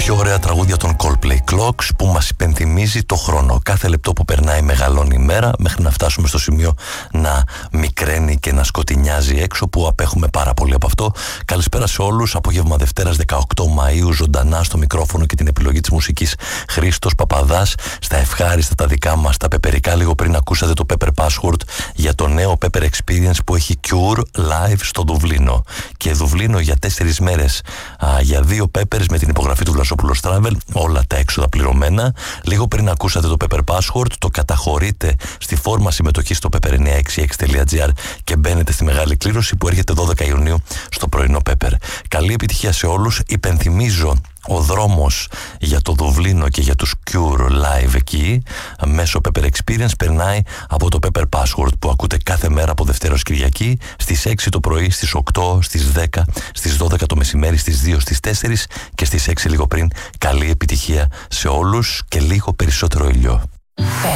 πιο ωραία τραγούδια των Coldplay Clocks που μας υπενθυμίζει το χρόνο. Κάθε λεπτό που περνάει μεγαλώνει η μέρα μέχρι να φτάσουμε στο σημείο να μικραίνει και να σκοτεινιάζει έξω, που απέχουμε πάρα πολύ από αυτό. Καλησπέρα σε όλους. Απόγευμα Δευτέρας 18 Μαΐου, ζωντανά στο μικρόφωνο και την επιλογή της μουσικής Χρήστος Παπαδάς. Στα ευχάριστα τα δικά μας, τα πεπερικά. Λίγο πριν ακούσατε το Pepper Password για το νέο Pepper Experience που έχει Cure live στο Δουβλίνο. Και Δουβλίνο για 4 μέρες για 2 Peppers με την υπογραφή του Βλασόπουλος Travel, όλα τα έξοδα πληρωμένα. Λίγο πριν ακούσατε το Pepper Password, το καταχωρείτε στη φόρμα συμμετοχή στο pepper966.gr και μπαίνετε στη μεγάλη κλήρωση που έρχεται 12 Ιουνίου στο πρωινό Pepper. Καλή επιτυχία σε όλους. Υπενθυμίζω, ο δρόμος για το Δουβλίνο και για τους Cure live εκεί μέσω Pepper Experience περνάει από το Pepper Password που ακούτε κάθε μέρα από Δευτέρα ως Κυριακή στις 6 το πρωί, στις 8, στις 10, στις 12 το μεσημέρι, στις 2, στις 4 και στις 6 λίγο πριν. Καλή επιτυχία σε όλους και λίγο περισσότερο ήλιο.